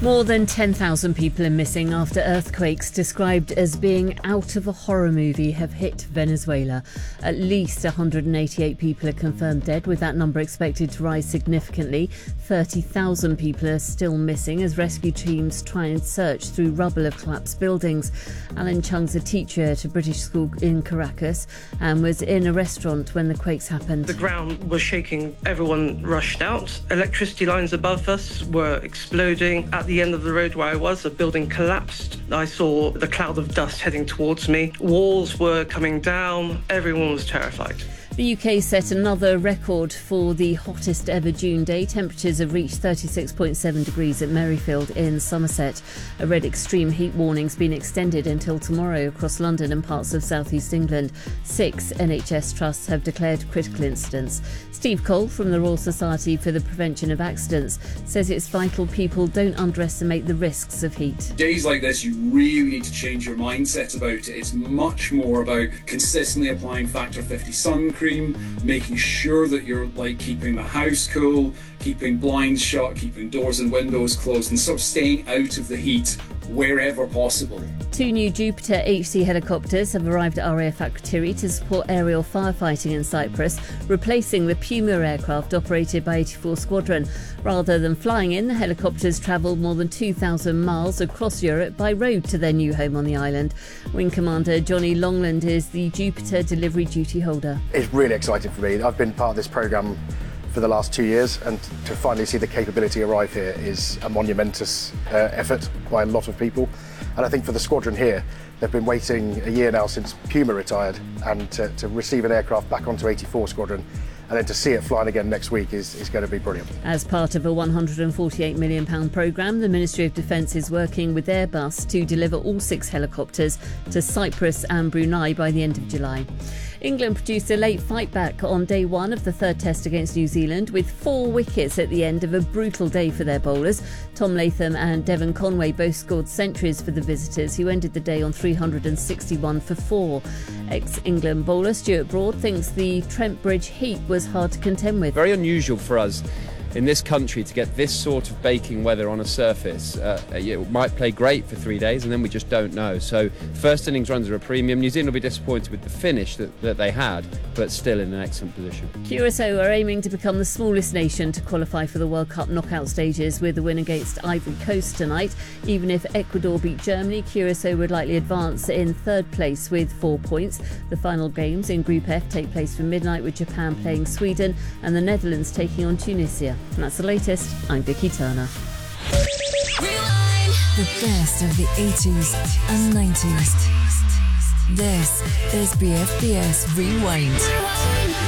More than 10,000 people are missing after earthquakes described as being out of a horror movie have hit Venezuela. At least 188 people are confirmed dead, with that number expected to rise significantly. 30,000 people are still missing as rescue teams try and search through rubble of collapsed buildings. Alan Chung's a teacher at a British school in Caracas and was in a restaurant when the quakes happened. The ground was shaking. Everyone rushed out. Electricity lines above us were exploding. At the end of the road where I was, a building collapsed. I saw the cloud of dust heading towards me. Walls were coming down. Everyone was terrified. The UK set another record for the hottest ever June day. Temperatures have reached 36.7 degrees at Merrifield in Somerset. A red extreme heat warning's been extended until tomorrow across London and parts of southeast England. 6 NHS trusts have declared critical incidents. Steve Cole from the Royal Society for the Prevention of Accidents says it's vital people don't underestimate the risks of heat. Days like this, you really need to change your mindset about it. It's much more about consistently applying Factor 50 sun cream, making sure that you're keeping the house cool, keeping blinds shut, keeping doors and windows closed, and sort of staying out of the heat wherever possible. 2 new Jupiter HC helicopters have arrived at RAF Akrotiri to support aerial firefighting in Cyprus, replacing the Puma aircraft operated by 84 Squadron. Rather than flying in, the helicopters travelled more than 2,000 miles across Europe by road to their new home on the island. Wing Commander Johnny Longland is the Jupiter delivery duty holder. It's really exciting for me. I've been part of this programme for the last 2 years, and to finally see the capability arrive here is a monumentous effort by a lot of people. And I think for the squadron here, they've been waiting a year now since Puma retired, and to receive an aircraft back onto 84 Squadron and then to see it flying again next week is going to be brilliant. As part of a £148 million programme, the Ministry of Defence is working with Airbus to deliver all 6 helicopters to Cyprus and Brunei by the end of July. England produced a late fight back on day 1 of the third test against New Zealand with 4 wickets at the end of a brutal day for their bowlers. Tom Latham and Devon Conway both scored centuries for the visitors, who ended the day on 361 for 4. Ex-England bowler Stuart Broad thinks the Trent Bridge heat was hard to contend with. Very unusual for us in this country to get this sort of baking weather on a surface. It might play great for 3 days and then we just don't know. So first innings runs are a premium. New Zealand will be disappointed with the finish that they had, but still in an excellent position. Curaçao are aiming to become the smallest nation to qualify for the World Cup knockout stages with a win against Ivory Coast tonight. Even if Ecuador beat Germany, Curaçao would likely advance in third place with 4 points. The final games in Group F take place from midnight, with Japan playing Sweden and the Netherlands taking on Tunisia. And that's the latest. I'm Vicky Turner. The best of the 80s and 90s. This is BFBS Rewind.